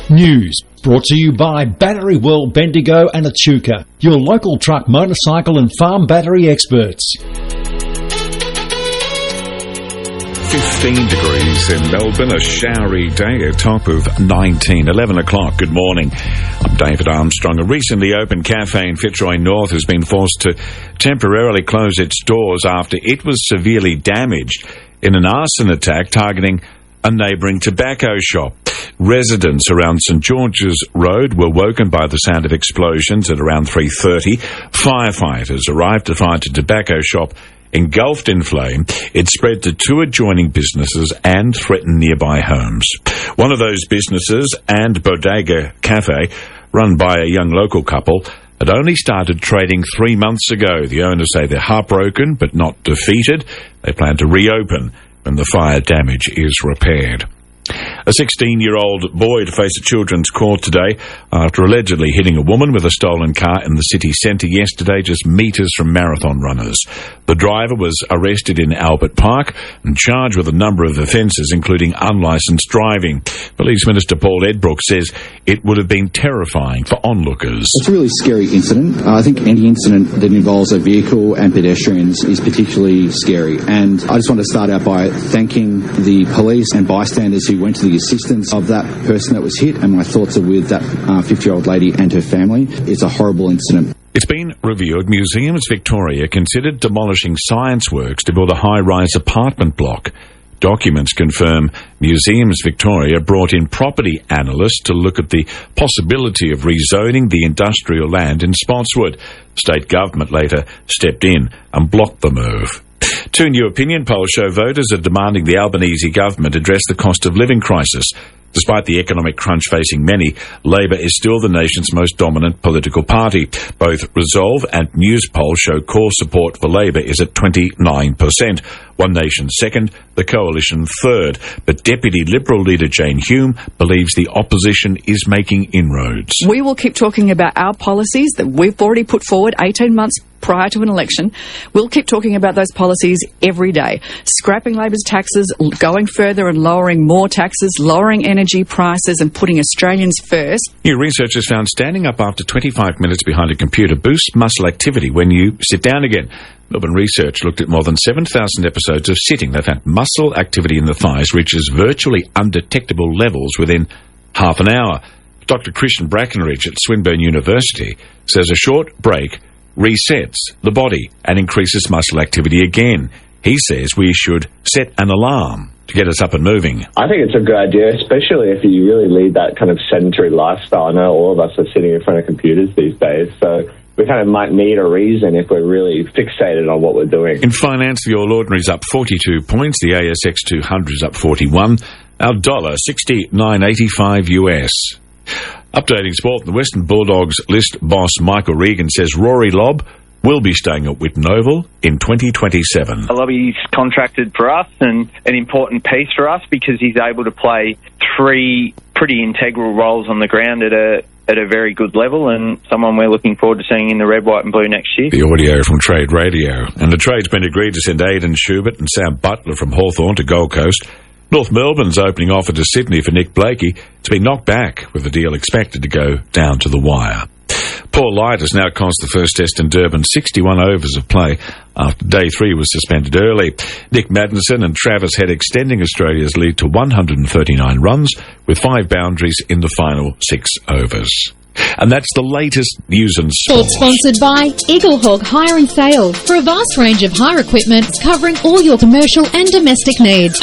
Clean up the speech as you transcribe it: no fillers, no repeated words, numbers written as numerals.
News brought to you by Battery World, Bendigo and Echuca, your local truck, motorcycle and farm battery experts. 15 degrees in Melbourne, a showery day, a top of 19. 11 o'clock, good morning. I'm David Armstrong. A recently opened cafe in Fitzroy North has been forced to temporarily close its doors after it was severely damaged in an arson attack targeting a neighbouring tobacco shop. Residents around St George's Road were woken by the sound of explosions at around 3:30. Firefighters arrived to find a tobacco shop engulfed in flame. It spread to two adjoining businesses and threatened nearby homes. One of those businesses, and Bodega Cafe, run by a young local couple, had only started trading 3 months ago. The owners say they're heartbroken but not defeated. They plan to reopen when the fire damage is repaired. A 16-year-old boy to face a children's court today after allegedly hitting a woman with a stolen car in the city centre yesterday, just metres from marathon runners. The driver was arrested in Albert Park and charged with a number of offences, including unlicensed driving. Police Minister Paul Edbrook says it would have been terrifying for onlookers. It's a really scary incident. I think any incident that involves a vehicle and pedestrians is particularly scary. And I just want to start out by thanking the police and bystanders who went to the assistance of that person that was hit, and my thoughts are with that 50-year-old lady and her family. It's a horrible incident. It's been revealed Museums Victoria considered demolishing science works to build a high-rise apartment block. Documents confirm Museums Victoria brought in property analysts to look at the possibility of rezoning the industrial land in Spotswood. State government later stepped in and blocked the move. Two new opinion polls show voters are demanding the Albanese government address the cost of living crisis. Despite the economic crunch facing many, Labor is still the nation's most dominant political party. Both Resolve and Newspoll show core support for Labor is at 29%. One Nation second, the Coalition third. But Deputy Liberal leader Jane Hume believes the opposition is making inroads. We will keep talking about our policies that we've already put forward 18 months prior to an election. We'll keep talking about those policies every day. Scrapping Labor's taxes, going further and lowering more taxes, lowering energy prices and putting Australians first. New research has found standing up after 25 minutes behind a computer boosts muscle activity when you sit down again. Melbourne research looked at more than 7,000 episodes of sitting. They found muscle activity in the thighs reaches virtually undetectable levels within half an hour. Dr. Christian Brackenridge at Swinburne University says a short break resets the body and increases muscle activity again. He says we should set an alarm to get us up and moving. I think it's a good idea, especially if you really lead that kind of sedentary lifestyle. I know all of us are sitting in front of computers these days, so we kind of might need a reason if we're really fixated on what we're doing. In finance, the All Ordinary is up 42 points. The ASX 200 is up 41. Our dollar, 69.85 US. Updating sport, the Western Bulldogs list boss Michael Regan says Rory Lobb will be staying at Whitten Oval in 2027. Lobby's contracted for us and an important piece for us because he's able to play three pretty integral roles on the ground at a very good level, and someone we're looking forward to seeing in the red, white and blue next year. The audio from Trade Radio. And the trade's been agreed to send Aidan Schubert and Sam Butler from Hawthorn to Gold Coast. North Melbourne's opening offer to Sydney for Nick Blakey. It's been knocked back, with the deal expected to go down to the wire. Paul Light has now cost the first test in Durban 61 overs of play after day 3 was suspended early. Nick Maddinson and Travis Head extending Australia's lead to 139 runs with 5 boundaries in the final 6 overs. And that's the latest news and sport. Sponsored by Eaglehawk Hire and Sale for a vast range of hire equipment covering all your commercial and domestic needs.